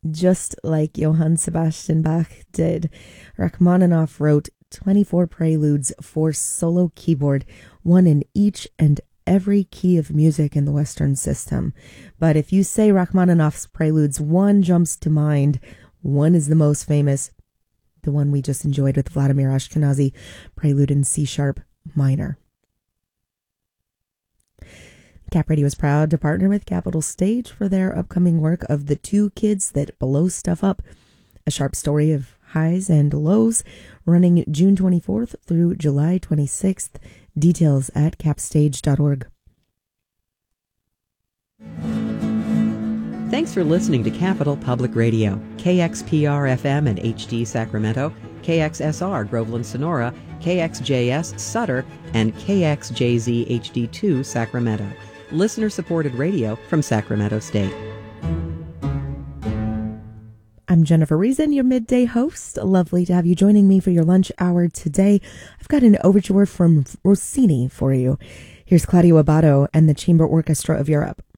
Just like Johann Sebastian Bach did, Rachmaninoff wrote 24 preludes for solo keyboard, one in each and every key of music in the Western system. But if you say Rachmaninoff's preludes, one jumps to mind. One is the most famous, the one we just enjoyed with Vladimir Ashkenazy, Prelude in C-sharp minor. Cap Radio is proud to partner with Capitol Stage for their upcoming work of The Two Kids That Blow Stuff Up, a sharp story of highs and lows, running June 24th through July 26th. Details at capstage.org. Thanks for listening to Capital Public Radio, KXPR-FM and HD Sacramento, KXSR Groveland Sonora, KXJS Sutter, and KXJZ HD2 Sacramento. Listener-supported radio from Sacramento State. I'm Jennifer Reason, your midday host. Lovely to have you joining me for your lunch hour today. I've got an overture from Rossini for you. Here's Claudio Abbado and the Chamber Orchestra of Europe.